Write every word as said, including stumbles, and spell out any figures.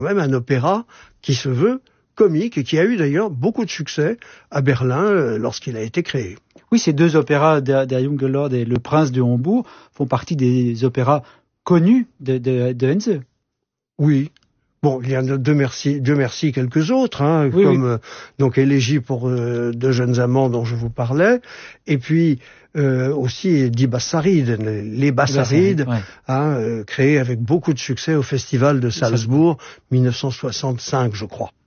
même un opéra qui se veut comique et qui a eu d'ailleurs beaucoup de succès à Berlin euh, lorsqu'il a été créé. Oui, ces deux opéras, Der, Der junge Lord et Le Prince de Hombourg, font partie des opéras connus de, de, de Henze. Oui. Bon, il y en a Dieu merci, Dieu merci quelques autres, hein, oui, comme oui. Euh, donc Élégie pour euh, deux jeunes amants dont je vous parlais, et puis euh, aussi Die Bassarides, les, les Bassarides, ouais. hein, euh, créés avec beaucoup de succès au Festival de Salzbourg, mille neuf cent soixante-cinq, je crois.